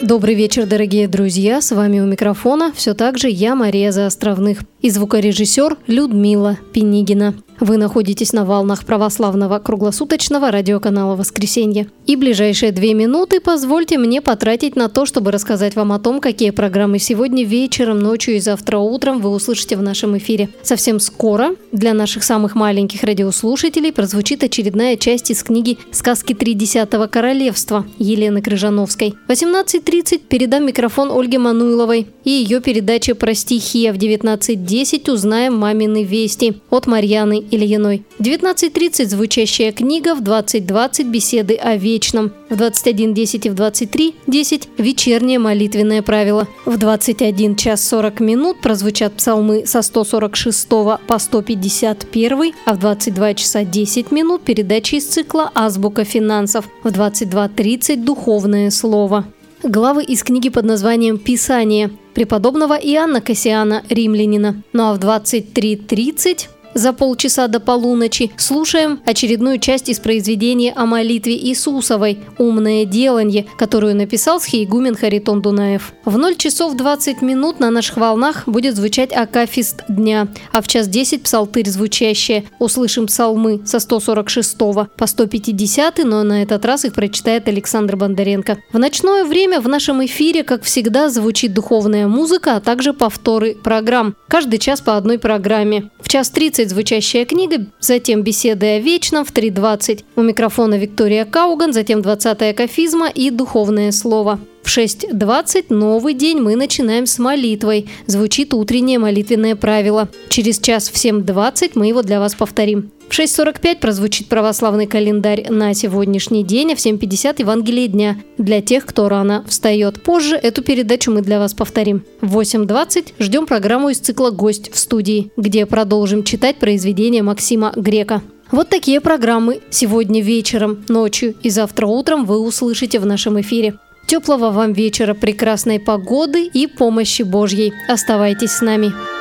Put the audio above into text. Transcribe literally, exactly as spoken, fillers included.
Добрый вечер, дорогие друзья. С вами у микрофона все так же я, Мария Заостровных, и звукорежиссер Людмила Пенигина. Вы находитесь на волнах православного круглосуточного радиоканала «Воскресенье». И ближайшие две минуты позвольте мне потратить на то, чтобы рассказать вам о том, какие программы сегодня вечером, ночью и завтра утром вы услышите в нашем эфире. Совсем скоро для наших самых маленьких радиослушателей прозвучит очередная часть из книги «Сказки тридесятого королевства» Елены Крыжановской. В восемнадцать тридцать передам микрофон Ольге Мануйловой и ее передаче про стихи. В девятнадцать десять узнаем мамины вести от Марьяны Ильиной. В девятнадцать тридцать звучащая книга, в двадцать двадцать беседы о вечном, в двадцать один десять и в двадцать три десять вечернее молитвенное правило. В двадцать один час сорок минут прозвучат псалмы со сто сорок шестого по сто пятьдесят первый, а в двадцать два часа десять минут передача из цикла «Азбука финансов», в двадцать два тридцать духовное слово. Главы из книги под названием «Писание» преподобного Иоанна Кассиана, римлянина. Ну а в двадцать три тридцать за полчаса до полуночи слушаем очередную часть из произведения о молитве Иисусовой «Умное деланье», которую написал схиегумен Харитон Дунаев. В ноль часов двадцать минут на наших волнах будет звучать акафист дня, а в час десять псалтырь звучащие. Услышим псалмы со сто сорок шестого по сто пятидесятый, но на этот раз их прочитает Александр Бондаренко. В ночное время в нашем эфире, как всегда, звучит духовная музыка, а также повторы программ. Каждый час по одной программе. В час тридцать звучащая книга, затем беседы о вечном в три двадцать. У микрофона Виктория Кауган, затем двадцатая кафизма и духовное слово. В шесть двадцать новый день мы начинаем с молитвой. Звучит утреннее молитвенное правило. Через час в семь двадцать мы его для вас повторим. В шесть сорок пять прозвучит православный календарь на сегодняшний день, а в семь пятьдесят Евангелие дня для тех, кто рано встает. Позже эту передачу мы для вас повторим. В восемь двадцать ждем программу из цикла «Гость в студии», где продолжим читать произведения Максима Грека. Вот такие программы сегодня вечером, ночью и завтра утром вы услышите в нашем эфире. Теплого вам вечера, прекрасной погоды и помощи Божьей. Оставайтесь с нами.